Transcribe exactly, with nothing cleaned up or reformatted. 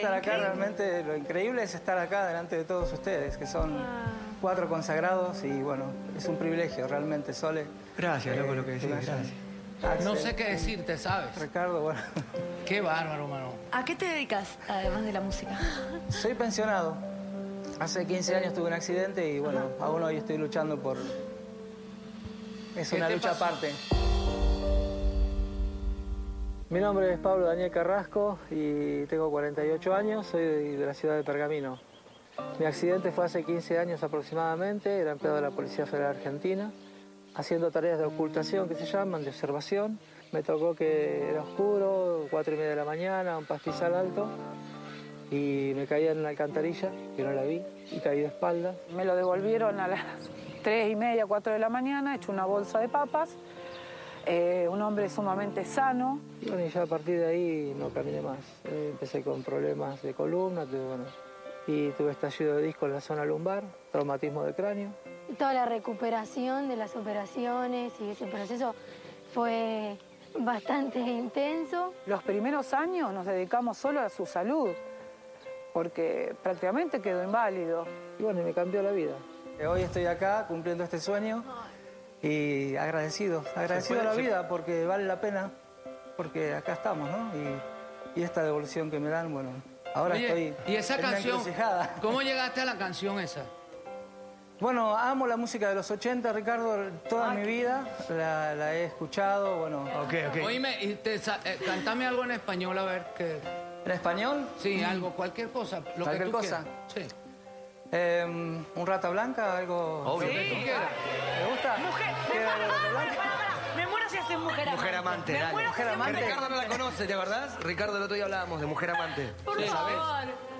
estar acá increíble. realmente, lo increíble es estar acá delante de todos ustedes, que son Ah. cuatro consagrados y bueno, es un privilegio realmente, Sole. Gracias, loco, eh, lo que decís, que vayan. gracias. Axel, No sé qué decirte, ¿sabes? Ricardo, bueno. Qué bárbaro, mano. ¿A qué te dedicas, además de la música? Soy pensionado. Hace quince años tuve un accidente y bueno, aún hoy estoy luchando por... Es ¿Qué una te lucha pasó? aparte. Mi nombre es Pablo Daniel Carrasco y tengo cuarenta y ocho años, soy de, de la ciudad de Pergamino. Mi accidente fue hace quince años aproximadamente, era empleado de la Policía Federal Argentina, haciendo tareas de ocultación que se llaman, de observación. Me tocó que era oscuro, cuatro y media de la mañana, un pastizal alto, y me caí en una alcantarilla, que no la vi, y caí de espalda. Me lo devolvieron a las tres y media, cuatro de la mañana, hecho una bolsa de papas. Eh, un hombre sumamente sano. Y bueno, y ya a partir de ahí no caminé más. Eh, empecé con problemas de columna, tuve, bueno, y tuve estallido de disco en la zona lumbar, traumatismo de cráneo. Toda la recuperación de las operaciones y ese proceso fue bastante intenso. Los primeros años nos dedicamos solo a su salud, porque prácticamente quedó inválido. Y bueno, y me cambió la vida. Hoy estoy acá cumpliendo este sueño y agradecido, agradecido a la vida porque vale la pena, porque acá estamos, ¿no? Y, y esta devolución que me dan, bueno, ahora Oye, estoy ¿y esa en una canción? encrucijada. ¿Cómo llegaste a la canción esa? Bueno, amo la música de los ochenta, Ricardo, toda mi vida la, la he escuchado, bueno. Ok, ok. Oíme, y te, sa- eh, cántame algo en español, a ver, que... ¿En español? Sí, algo, cualquier cosa, lo ¿Cualquier que tú cosa? quieras. Sí. Eh, ¿Un rata blanca? Algo... Obvio. Lo que tú quieras. ¿Me gusta? Mujer, ¿Quiere algo de rata blanca? me muero si haces mujer amante. Mujer amante, Me dale. muero si Mujer haces amante. Que Ricardo no la conoce, ¿te acordás? Ricardo, el otro día hablábamos de Mujer Amante. Por ¿Sí, sabés? favor.